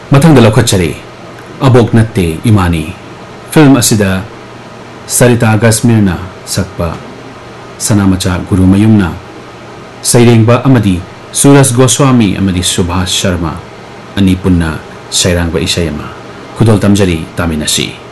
मथंग लौखचरे अबोक नत्ते इमानी film असिदा सरिता गस्मिरना सकपा सनामचा गुरुमयुमना सैरेंगबा अमदी सूरज गोस्वामी अमदी सुभाष शर्मा अनि पुन्ना सैरांगबा इशयमा खुदोल तमजरी तामिनसी।